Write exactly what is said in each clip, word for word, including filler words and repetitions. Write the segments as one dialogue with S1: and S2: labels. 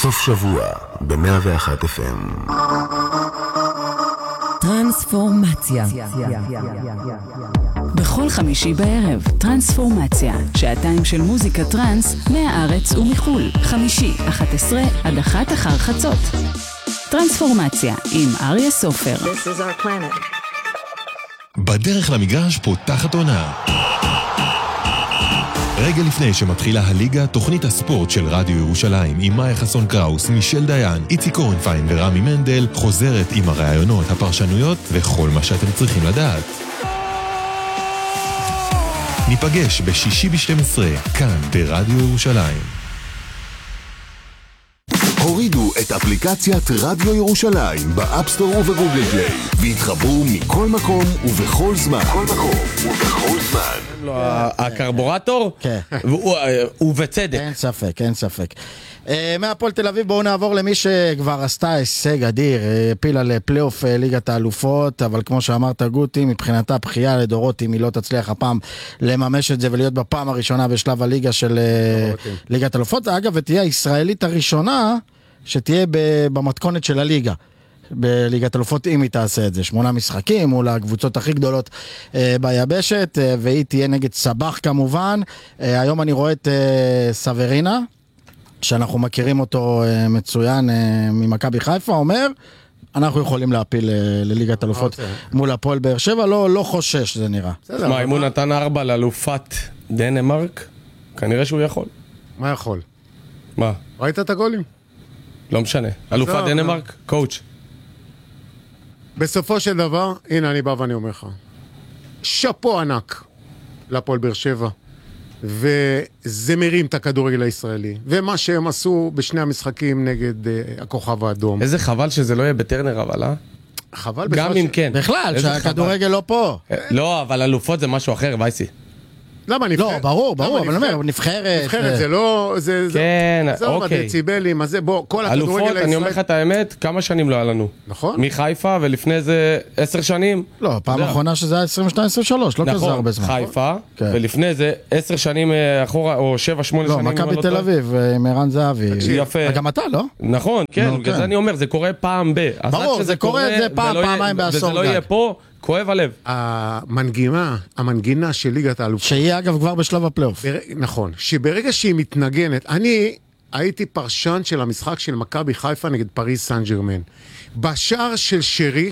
S1: סוף שבוע ב-מאה ואחת אף אם.
S2: טרנספורמציה. בכל חמישי בערב, טרנספורמציה, שעתיים של מוזיקה טרנס מהארץ ומחול. חמישי, אחת עשרה עד אחת אחר חצות. טרנספורמציה עם אריה סופר.
S3: This is our planet.
S4: בדרך למגרש פותחת עונה. רגע לפני שמתחילה הליגה, תוכנית הספורט של רדיו ירושלים עם מאיה חסון קראוס, מישל דיין, איצי קורנפיין ורמי מנדל חוזרת עם הרעיונות, הפרשנויות וכל מה שאתם צריכים לדעת. ניפגש בשישי ב-שתים עשרה, כאן ברדיו ירושלים.
S1: הורידו את אפליקציית רדיו ירושלים באפסטור ובגוגל פליי והתחברו מכל מקום ובכל זמן. כל מקום ובכל זמן.
S5: הקרבורטור?
S6: כן.
S5: ובצדק.
S6: אין ספק, אין ספק. מהפועל תל אביב בואו נעבור למי שכבר עשתה הישג אדיר, פילה לפלייאוף ליגת האלופות, אבל כמו שאמרת גוטי, מבחינתה בחייה לדורות אם היא לא תצליח הפעם לממש את זה ולהיות בפעם הראשונה בשלב הליגה של ליגת האלופות. אגב, ותהיה הישראלית הראשונה שתהיה במתכונת של הליגה. בליגת אלופות אם היא תעשה את זה, שמונה משחקים מול הקבוצות הכי גדולות אה, ביבשת, אה, והיא תהיה נגד סבח כמובן. אה, היום אני רואה את אה, סברינה, שאנחנו מכירים אותו אה, מצוין אה, ממכבי חיפה, אומר אנחנו יכולים להפיל אה, לליגת אלופות מול הפועל באר שבע, לא, לא חושש זה נראה.
S5: מה, אם הוא נתן ארבע לאלופת דנמרק, כנראה שהוא יכול.
S7: מה יכול?
S5: מה?
S7: ראית את הגולים?
S5: לא משנה. אלופת דנמרק, קואוץ'.
S7: בסופו של דבר, הנה אני בא ואני אומר לך, שפו ענק לפועל באר שבע, וזה מרים את הכדורגל הישראלי, ומה שהם עשו בשני המשחקים נגד uh, הכוכב האדום.
S5: איזה חבל שזה לא יהיה בטרנר, אבל אה?
S7: חבל
S5: גם אם
S7: ש...
S5: כן.
S6: בכלל, שהכדורגל לא פה.
S5: לא, אבל אלופות זה משהו אחר, וייסי.
S7: למה נבחרת?
S6: לא, ברור, ברור, אבל אומר, נבחרת.
S7: נבחרת, זה לא...
S5: כן,
S7: זה עוד דציבלים, אז זה בוא, כל הכדורגל הישראלי...
S5: אלופות, אני אומר לך את האמת, כמה שנים לא היה לנו.
S7: נכון.
S5: מחיפה, ולפני זה עשר שנים.
S6: לא, פעם האחרונה שזה היה עשרים ושתיים עשרים ושלוש, לא כזה הרבה זמן.
S5: נכון, חיפה, ולפני זה עשר שנים אחורה, או שבע, שמונה שנים.
S6: לא, מכבי תל אביב, מרן זהבי.
S5: יפה.
S6: גם אתה, לא?
S5: נכון, כן, בגלל זה אני אומר, זה קורה פעם ב.
S6: ברור, זה קורה, זה פעם, פעמיים בעשור
S5: וזה לא יהיה פה, כואב הלב.
S7: המנגינה, המנגינה של ליגת האלופות.
S6: שהיא אגב כבר בשלב הפלייאוף.
S7: נכון, שברגע שהיא מתנגנת, אני הייתי פרשן של המשחק של מכבי חיפה נגד פריז סן ז'רמן. בשער של שרי,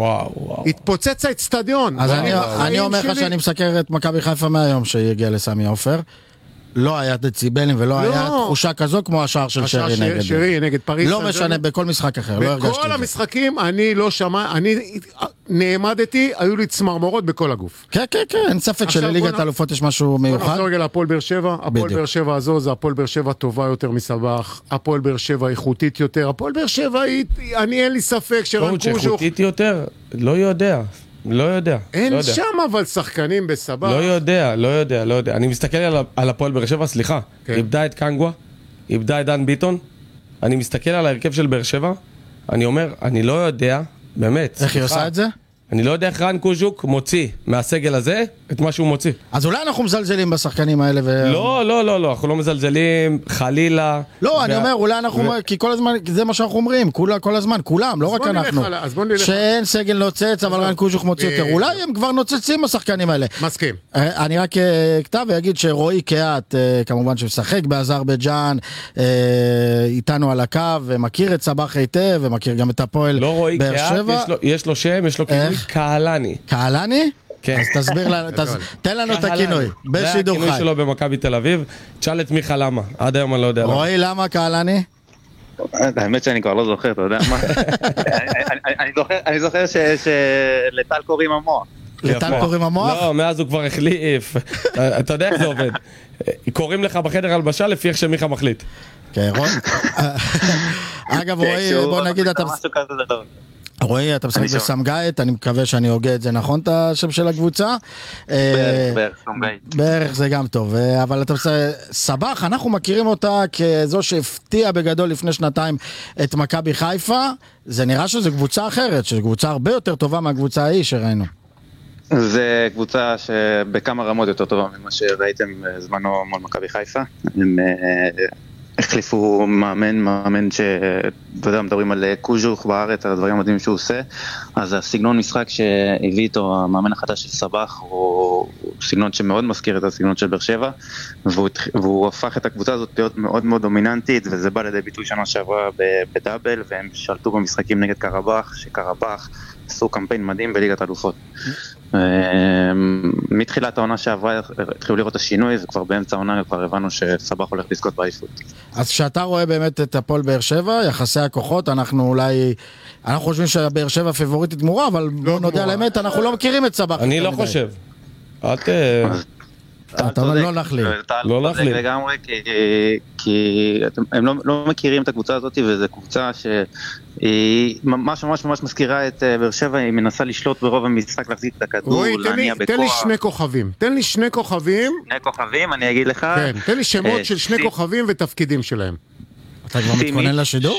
S7: התפוצץ האצטדיון.
S6: אז אני אומר לך שאני מסקר את מכבי חיפה מהיום שהיא הגיעה לסמי עופר. לא היה דציבלים ולא היה תחושה כזו כמו השער של שרי נגד.
S7: שרי נגד פריז.
S6: לא משנה, בכל משחק אחר, לא הרגשתי את זה.
S7: בכל המשחקים אני לא שמע, אני נעמדתי, היו לי צמרמורות בכל הגוף.
S6: כן, כן, כן, אין ספק שלליגת האלופות יש משהו מיוחד.
S7: בוא נחזור רגע להפועל באר שבע, הפועל באר שבע הזו זה הפועל באר שבע טובה יותר מסבח, הפועל באר שבע איכותית יותר, הפועל באר שבע היא, אני אין לי ספק שרן קוז'וך...
S5: איכותית יותר? לא יודע. לא יודע.
S7: אין
S5: לא
S7: שם אבל שחקנים בסבח.
S5: לא יודע, לא יודע, לא יודע. אני מסתכל על, על הפועל באר שבע, סליחה. כן. איבדה את קנגווה, איבדה את דן ביטון. אני מסתכל על ההרכב של באר שבע, אני אומר, אני לא יודע, באמת.
S6: איך היא עושה את זה?
S5: אני לא יודע איך רן קוז'וק מוציא מהסגל הזה את מה שהוא מוציא.
S6: אז אולי אנחנו מזלזלים בשחקנים האלה ו...
S5: לא, לא, לא, לא, אנחנו לא מזלזלים, חלילה.
S6: לא, ו... אני אומר, אולי אנחנו, ו... כי כל הזמן, זה מה שאנחנו אומרים, כל, כל הזמן, כולם, לא רק אנחנו. על... שאין סגל נוצץ, אבל רן קוז'וק מוציא יותר. אולי הם כבר נוצצים השחקנים האלה.
S7: מסכים.
S6: אני רק כתב ויגיד שרועי קהת, כמובן שמשחק באזרבייג'אן, איתנו על הקו, ומכיר את סבח היטב, ומכיר גם את הפועל באר שבע.
S5: יש לו שם, יש לו כינוי קהלני.
S6: קהלני?
S5: כן.
S6: אז תסביר לנו, תן לנו את הכינוי, בשידור חי.
S5: זה הכינוי שלו במכבי תל אביב. תשאל את מיכה למה, עד היום אני לא יודע.
S6: רועי, למה קהלני?
S8: האמת שאני כבר לא זוכר, אתה יודע מה? אני זוכר שלטל קוראים המוח.
S6: לטל קוראים המוח?
S5: לא, מאז הוא כבר החליף. אתה יודע איך זה עובד. קוראים לך בחדר הלבשה לפי איך שמיכה מחליט.
S6: כן, רועי. אגב, רועי, בוא נגיד אתה... רועי, אתה משחק בסמגאית, אני מקווה שאני הוגה את זה נכון, את השם של הקבוצה.
S8: בערך, סמגאית.
S6: בערך זה גם טוב, אבל אתה משחק... סבח, אנחנו מכירים אותה כזו שהפתיעה בגדול לפני שנתיים את מכבי חיפה, זה נראה שזו קבוצה אחרת, שזו קבוצה הרבה יותר טובה מהקבוצה ההיא שראינו.
S8: זה קבוצה שבכמה רמות יותר טובה ממה שראיתם זמנו מול מכבי חיפה. הם החליפו מאמן, מאמן ש... אתה יודע, מדברים על קוז'וך בארץ, על הדברים המדהימים שהוא עושה, אז הסגנון משחק שהביא איתו המאמן החדש של סבח, הוא סגנון שמאוד מזכיר את הסגנון של באר שבע, והוא, והוא הפך את הקבוצה הזאת להיות מאוד מאוד דומיננטית, וזה בא לידי ביטוי שנה שעברה בדאבל, והם שלטו במשחקים נגד קרבח, שקרבח עשו קמפיין מדהים בליגת אלופות. מתחילת העונה שעברה התחילו לראות את השינוי, וכבר באמצע העונה כבר הבנו שסבח הולך לזכות באליפות.
S6: אז כשאתה רואה באמת את הפועל באר שבע, יחסי הכוחות, אנחנו אולי, אנחנו חושבים שבאר שבע פיבוריטית גמורה, אבל בוא נודע לאמת, אנחנו לא מכירים את סבח.
S5: אני לא חושב. את...
S6: אתה לא להחליט.
S5: לא להחליט.
S8: לגמרי, כי הם לא מכירים את הקבוצה הזאת, וזו קבוצה שהיא ממש ממש ממש מזכירה את באר שבע, היא מנסה לשלוט ברוב המשחק, להחזיק את הכדור, להניע בכוח.
S7: תן לי שני כוכבים, תן לי שני כוכבים.
S8: שני כוכבים, אני אגיד לך.
S7: כן, תן לי שמות של שני כוכבים ותפקידים שלהם.
S6: אתה כבר מתכונן לשידור?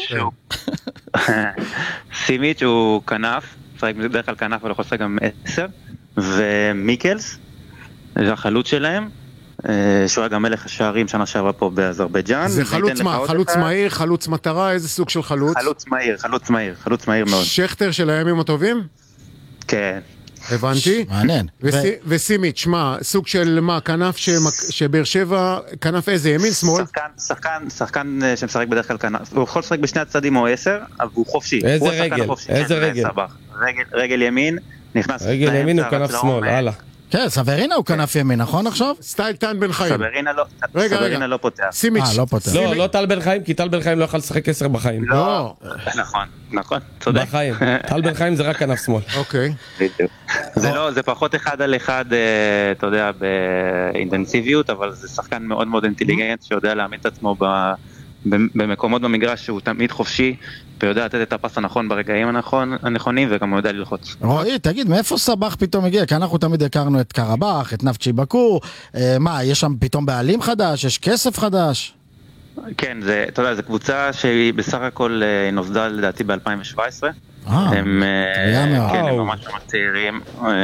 S8: סימיץ' הוא כנף, משחק בדרך כלל כנף, אבל יכול לשחק גם עשר, ומיקלס, זה החלוץ שלהם, שהוא היה גם מלך השערים שנה שעברה פה באזרבייג'אן.
S7: זה חלוץ מה? חלוץ מהיר, חלוץ מטרה, איזה סוג של חלוץ?
S8: חלוץ מהיר, חלוץ מהיר, חלוץ מהיר מאוד.
S7: שכטר של הימים הטובים?
S8: כן.
S6: הבנתי. מעניין.
S7: וסימיץ', מה, סוג של מה, כנף שבאר שבע, כנף איזה, ימין, שמאל?
S8: שחקן, שחקן שמשחק בדרך כלל כנף, הוא יכול לשחק בשני הצדדים או עשר, אבל הוא חופשי.
S5: איזה רגל? איזה רגל?
S8: רגל ימין, נכנס...
S5: רגל ימין הוא כנף שמאל, הלאה.
S6: כן, סברינה הוא כנף ימין, נכון עכשיו?
S7: סטייל טל בן חיים.
S8: סברינה לא, סברינה לא פותח.
S7: סימיץ'.
S6: אה, לא פותח.
S5: לא, לא טל בן חיים, כי טל בן חיים לא יכול לשחק עשר בחיים.
S8: לא. נכון, נכון, צודק.
S5: בחיים. טל בן חיים זה רק כנף שמאל.
S7: אוקיי.
S8: זה לא, זה פחות אחד על אחד, אתה יודע, באינטנסיביות, אבל זה שחקן מאוד מאוד אינטליגנט, שיודע להעמיד את עצמו במקומות במגרש שהוא תמיד חופשי, ויודע לתת את הפס הנכון ברגעים הנכונים, וגם יודע ללחוץ.
S6: רועי, תגיד, מאיפה סבח פתאום הגיע? כי אנחנו תמיד הכרנו את קרבח, את נפצ'י בקור, מה, יש שם פתאום בעלים חדש? יש כסף חדש?
S8: כן, אתה יודע, זו קבוצה שהיא בסך הכל נוסדה לדעתי ב-אלפיים שבע עשרה.
S6: אה, טריה מאוד.
S8: כן, הם ממש ממש צעירים.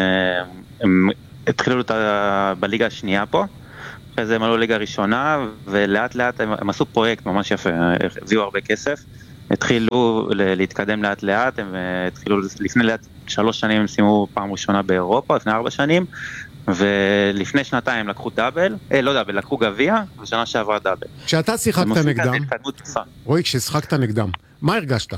S8: הם התחילו בליגה השנייה פה. אחרי זה הם עלו ליגה ראשונה, ולאט לאט הם, הם עשו פרויקט ממש יפה, הביאו הרבה כסף, התחילו להתקדם לאט לאט, הם התחילו לפני לאט שלוש שנים, הם סיימו פעם ראשונה באירופה, לפני ארבע שנים, ולפני שנתיים לקחו דאבל, אה לא דאבל, לקחו גביע, ושנה שעברה דאבל.
S7: כשאתה שיחקת נגדם, רואי, כששיחקת נגדם, מה הרגשת?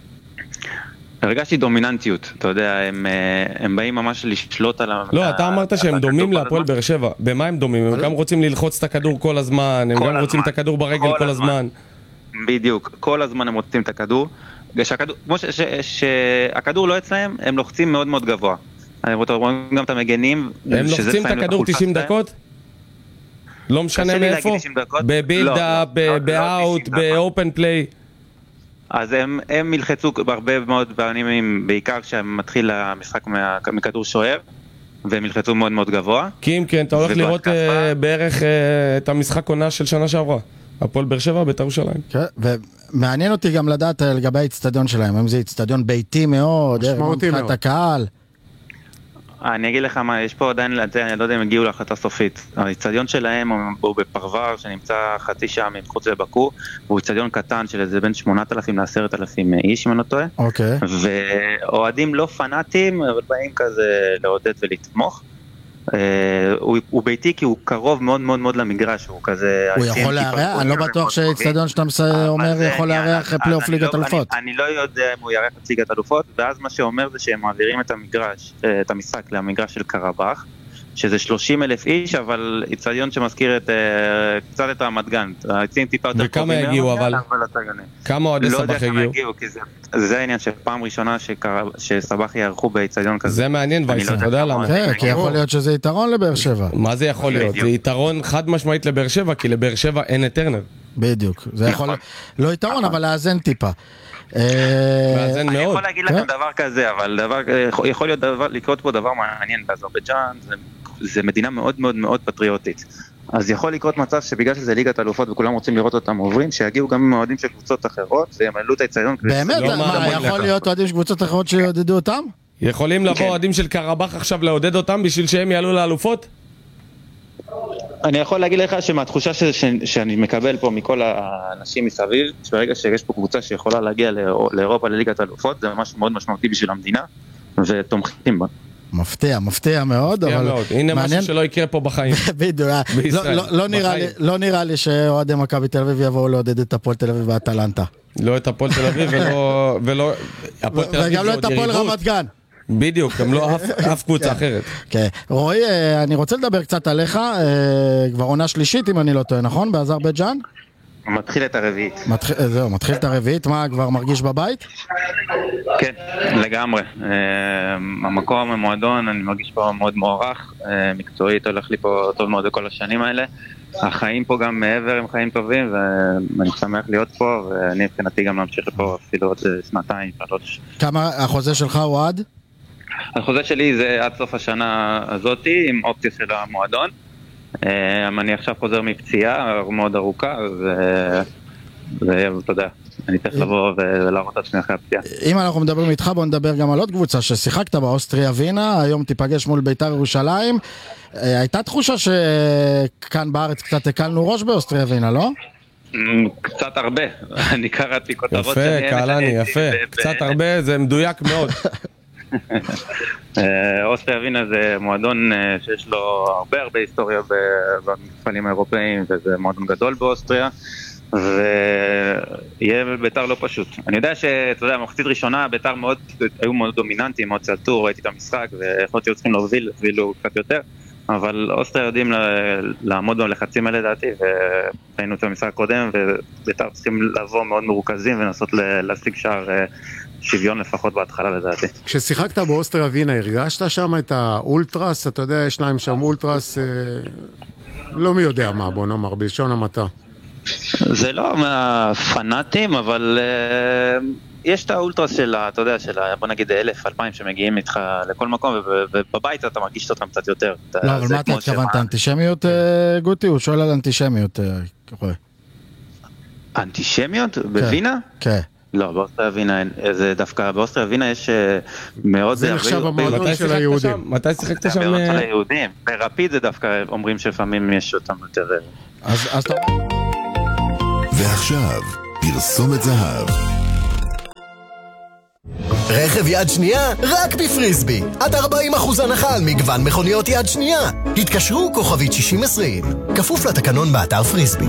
S8: הרגשתי דומיננטיות, אתה יודע, הם, הם באים ממש לשלוט על...
S5: לא, אתה אמרת שהם דומים להפועל באר שבע. במה הם דומים? הם גם רוצים ללחוץ את הכדור כל הזמן, הם גם רוצים את הכדור ברגל כל הזמן.
S8: בדיוק, כל הזמן הם רוצים את הכדור. כמו שהכדור לא אצלהם, הם לוחצים מאוד מאוד גבוה. הם רואים גם את המגנים.
S5: הם לוחצים את הכדור תשעים דקות? לא משנה מאיפה? בבילדה, באוט, באופן פליי.
S8: אז הם, הם ילחצו בהרבה מאוד פעמים, בעיקר כשמתחיל המשחק מכדור שוער, והם ילחצו מאוד מאוד גבוה.
S5: כי אם כן, אתה הולך לראות uh, בערך uh, את המשחק עונה של שנה שעברה. הפועל באר שבע, בית"ר ירושלים.
S6: כן, ומעניין אותי גם לדעת לגבי האצטדיון שלהם, אם זה אצטדיון ביתי מאוד,
S7: משמעותי מאוד.
S6: הקהל.
S8: אני אגיד לך מה, יש פה עדיין, אני לא יודע אם הגיעו להחלטה סופית. האצטדיון שלהם הוא בפרוור שנמצא חצי שעה מחוץ לבקו, הוא אצטדיון קטן של איזה בין שמונת אלפים לעשרת אלפים איש, אם אני לא טועה.
S6: אוקיי.
S8: ואוהדים לא פנאטים, אבל באים כזה לעודד ולתמוך. הוא, הוא ביתי כי הוא קרוב מאוד מאוד מאוד למגרש, הוא כזה...
S6: הוא יכול להרח? אני לא בטוח שהאצטדיון שאתה אומר יכול להרח פלייאוף ליגת אלופות.
S8: אני, אני לא יודע אם הוא יארח את ליגת אלופות, ואז מה שאומר זה שהם מעבירים את המגרש, את המשחק למגרש של קרבח, שזה שלושים אלף איש, אבל אצטדיון שמזכיר את, קצת את רמת גן.
S5: וכמה יגיעו אבל? כמה עוד סבח יגיעו?
S8: זה העניין שפעם ראשונה שסבח יערכו באצטדיון כזה.
S5: זה מעניין וייסר, אתה יודע למה?
S6: כן, כי יכול להיות שזה יתרון לבאר שבע.
S5: מה זה יכול להיות? זה יתרון חד משמעית לבאר שבע, כי לבאר שבע אין את טרנר.
S6: בדיוק. זה יכול... לא יתרון, אבל לאזן טיפה.
S8: אני יכול להגיד לכם דבר כזה, אבל יכול להיות לקרות פה דבר מעניין באזרבייג'אן, זה מדינה מאוד מאוד מאוד פטריוטית. אז יכול לקרות מצב שבגלל שזה ליגת אלופות וכולם רוצים לראות אותם עוברים, שיגיעו גם עם אוהדים של קבוצות אחרות וימלאו את האצטדיון.
S6: באמת? מה, יכול להיות אוהדים של קבוצות אחרות שיעודדו אותם?
S5: יכולים לבוא אוהדים של קרבח עכשיו לעודד אותם בשביל שהם יעלו לאלופות?
S8: אני יכול להגיד לך שמהתחושה ש, ש, שאני מקבל פה מכל האנשים מסביב, שברגע שיש פה קבוצה שיכולה להגיע לאירופה, לליגת האלופות, זה ממש מאוד משמעותי בשביל המדינה, ותומכים בה.
S6: מפתיע, מפתיע מאוד, אבל
S5: מאוד. הנה
S6: מעניין...
S5: משהו שלא יקרה פה בחיים.
S6: בדיוק, לא, לא, לא, נראה לי, לא נראה לי שאוהדי מכבי תל אביב יבואו לעודד את הפועל תל אביב באטלנטה.
S5: לא את הפועל תל אביב ולא... ולא
S6: וגם לא את הפועל רמת גן.
S5: בדיוק, גם לא אף, אף קבוצה אחרת.
S6: כן. רועי, אני רוצה לדבר קצת עליך, כבר עונה שלישית אם אני לא טועה, נכון? בעזר בית ג'אן?
S8: מתחיל את הרביעית.
S6: מתחיל, זהו, מתחיל את הרביעית, מה, כבר מרגיש בבית?
S8: כן, לגמרי. המקום, המועדון, אני מרגיש פה מאוד מוערך, מקצועית הולך לי פה טוב מאוד בכל השנים האלה. החיים פה גם מעבר הם חיים טובים, ואני שמח להיות פה, ואני מבחינתי גם להמשיך פה אפילו עוד שנתיים, שלוש. כמה
S6: החוזה שלך הוא עד?
S8: החוזה שלי זה עד סוף השנה הזאת, עם אופציה של המועדון. אני עכשיו חוזר מפציעה מאוד ארוכה, ואתה יודע, אני צריך לבוא ולהראות את עצמי אחרי הפציעה.
S6: אם אנחנו מדברים איתך, בוא נדבר גם על עוד קבוצה ששיחקת באוסטריה וינה, היום תיפגש מול ביתר ירושלים. הייתה תחושה שכאן בארץ קצת הקלנו ראש באוסטריה וינה, לא?
S8: קצת הרבה, אני קראתי כותרות.
S5: יפה, קהלני, יפה. קצת הרבה, זה מדויק מאוד.
S8: אוסטריה וינה זה מועדון שיש לו הרבה הרבה היסטוריה במפעלים האירופאים, וזה מועדון גדול באוסטריה, ויהיה ביתר לא פשוט. אני יודע שאתה יודע, מחצית ראשונה ביתר מאוד, היו מאוד דומיננטיים, מאוד צלטו, ראיתי את המשחק, ויכול להיות שהיו צריכים להוביל, הובילו קצת יותר, אבל אוסטריה יודעים לעמוד בלחצים האלה דעתי, וראינו את המשחק הקודם, וביתר צריכים לבוא מאוד מרוכזים ולנסות להשיג שער שוויון לפחות בהתחלה לדעתי.
S7: כששיחקת באוסטריה וינה, הרגשת שם את האולטרס? אתה יודע, יש להם שם אולטרס, אה, לא מי יודע מה, בוא נאמר, בלשון המעטה.
S8: זה לא מהפנאטים, אבל אה, יש את האולטרס של, אתה יודע, של, בוא נגיד, אלף, אלפיים שמגיעים איתך לכל מקום, ובבית אתה מרגיש אותם קצת יותר.
S6: לא, אבל מה אתה התכוונת? אנטישמיות, גוטי? הוא שואל על אנטישמיות.
S8: אנטישמיות? בווינה?
S6: כן.
S8: לא, באוסטריה וינה, זה דווקא, באוסטריה וינה יש מאוד...
S7: זה נחשב המועדון של היהודים.
S5: מתי שיחקת שם?
S8: המועדון של היהודים. ברפיד זה דווקא אומרים שלפעמים יש אותם יותר...
S6: אז אתה...
S1: ועכשיו, פרסומת זהב.
S3: רכב יד שנייה רק בפריסבי. עד ארבעים אחוז הנחה על מגוון מכוניות יד שנייה. התקשרו כוכבית שישים עשרים. כפוף לתקנון באתר פריסבי.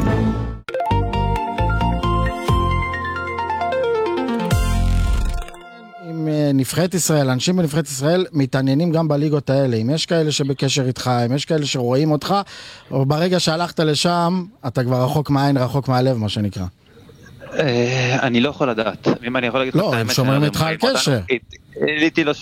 S6: נבחרת ישראל, אנשים בנבחרת ישראל מתעניינים גם בליגות האלה, אם יש כאלה שבקשר איתך, אם יש כאלה שרואים אותך, או ברגע שהלכת לשם, אתה כבר רחוק מהעין, רחוק מהלב, מה שנקרא.
S8: אני לא יכול לדעת, אם אני יכול להגיד...
S6: לא, הם שומרים איתך על קשר.